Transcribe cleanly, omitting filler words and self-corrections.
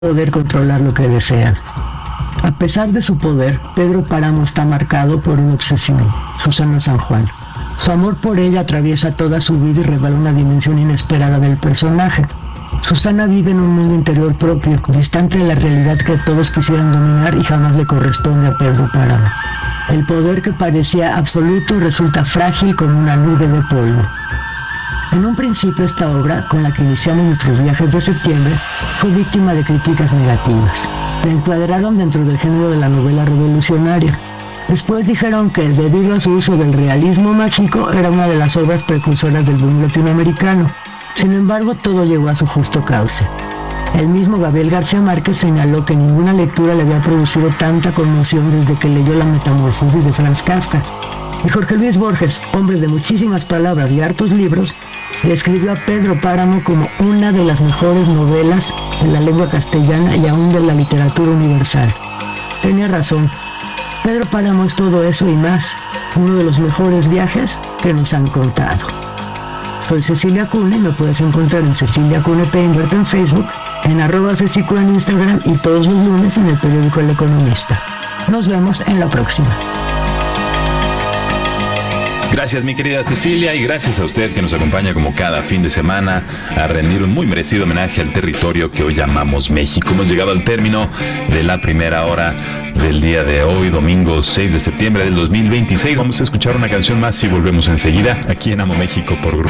poder controlar lo que desean. A pesar de su poder, Pedro Páramo está marcado por una obsesión, Susana San Juan. Su amor por ella atraviesa toda su vida y revela una dimensión inesperada del personaje. Susana vive en un mundo interior propio, distante de la realidad que todos quisieran dominar y jamás le corresponde a Pedro Páramo. El poder que parecía absoluto resulta frágil como una nube de polvo. En un principio esta obra, con la que iniciamos nuestros viajes de septiembre, fue víctima de críticas negativas. La encuadraron dentro del género de la novela revolucionaria. Después dijeron que, debido a su uso del realismo mágico, era una de las obras precursoras del boom latinoamericano. Sin embargo, todo llegó a su justo cauce. El mismo Gabriel García Márquez señaló que ninguna lectura le había producido tanta conmoción desde que leyó La Metamorfosis de Franz Kafka. Y Jorge Luis Borges, hombre de muchísimas palabras y hartos libros, describió a Pedro Páramo como una de las mejores novelas de la lengua castellana y aún de la literatura universal. Tenía razón. Pedro Páramo es todo eso y más, uno de los mejores viajes que nos han contado. Soy Cecilia Cune, me puedes encontrar en Cecilia Cune Peinbert en Facebook, en @cecicu en Instagram y todos los lunes en el periódico El Economista. Nos vemos en la próxima. Gracias, mi querida Cecilia, y gracias a usted que nos acompaña como cada fin de semana a rendir un muy merecido homenaje al territorio que hoy llamamos México. Hemos llegado al término de la primera hora del día de hoy, domingo 6 de septiembre del 2026. Vamos a escuchar una canción más y volvemos enseguida aquí en Amo México por Grupo